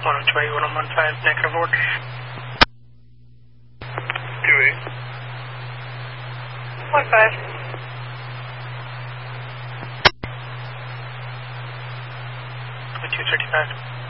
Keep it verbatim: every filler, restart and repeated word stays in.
one oh two eight, one one five, negative orders. two eight. one five. two thirty-five.